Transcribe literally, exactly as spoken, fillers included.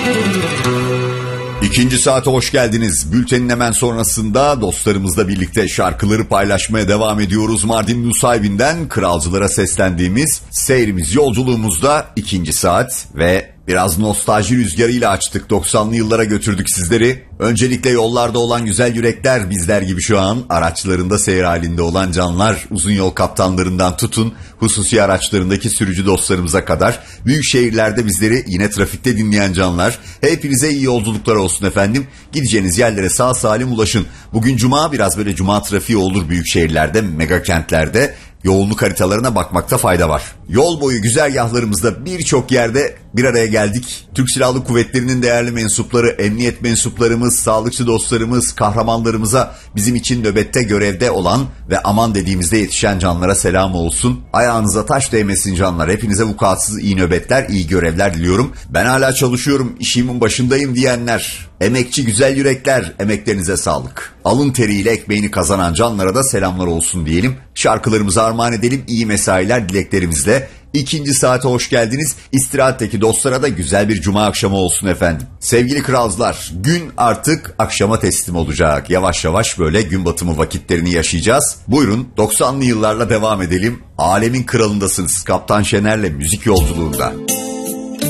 İkinci saate hoş geldiniz. Bültenin hemen sonrasında dostlarımızla birlikte şarkıları paylaşmaya devam ediyoruz. Mardin Nusaybin'den kralcılara seslendiğimiz seyrimiz, yolculuğumuzda ikinci saat ve biraz nostalji rüzgarıyla açtık. doksanlı yıllara götürdük sizleri. Öncelikle yollarda olan güzel yürekler, bizler gibi şu an araçlarında seyir halinde olan canlar, uzun yol kaptanlarından tutun hususi araçlarındaki sürücü dostlarımıza kadar, büyük şehirlerde bizleri yine trafikte dinleyen canlar, hepinize iyi yolculuklar olsun efendim. Gideceğiniz yerlere sağ salim ulaşın. Bugün cuma, biraz böyle cuma trafiği olur büyük şehirlerde, mega kentlerde. Yoğunluk haritalarına bakmakta fayda var. Yol boyu güzergahlarımızda birçok yerde bir araya geldik. Türk Silahlı Kuvvetleri'nin değerli mensupları, emniyet mensuplarımız, sağlıkçı dostlarımız, kahramanlarımıza, bizim için nöbette görevde olan ve aman dediğimizde yetişen canlara selam olsun. Ayağınıza taş değmesin canlar. Hepinize vukuatsız iyi nöbetler, iyi görevler diliyorum. Ben hala çalışıyorum, işimin başındayım diyenler, emekçi güzel yürekler, emeklerinize sağlık. Alın teriyle ekmeğini kazanan canlara da selamlar olsun diyelim. Şarkılarımızı armağan edelim, iyi mesailer dileklerimizle. İkinci saate hoş geldiniz. İstirahatteki dostlara da güzel bir cuma akşamı olsun efendim. Sevgili kralcılar, gün artık akşama teslim olacak. Yavaş yavaş böyle gün batımı vakitlerini yaşayacağız. Buyurun doksanlı yıllarla devam edelim. Alemin kralındasınız. Kaptan Şener'le müzik yolculuğunda.